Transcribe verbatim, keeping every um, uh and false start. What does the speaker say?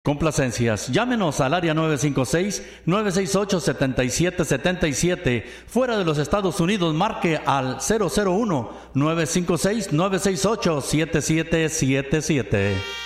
Complacencias. Llámenos al área nueve cinco seis, nueve seis ocho, siete siete siete siete. Fuera de los Estados Unidos, marque al cero cero uno, nueve cinco seis, nueve seis ocho, siete siete siete siete.